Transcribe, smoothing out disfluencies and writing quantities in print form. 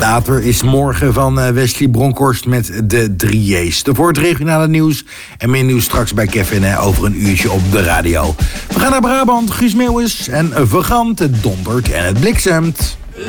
Later is morgen van Wesley Bronkhorst met de 3J's. Voor het regionale nieuws en meer nieuws straks bij Kevin over een uurtje op de radio. We gaan naar Brabant, Guus Meeuwis en Vagant, het dondert en het bliksemt.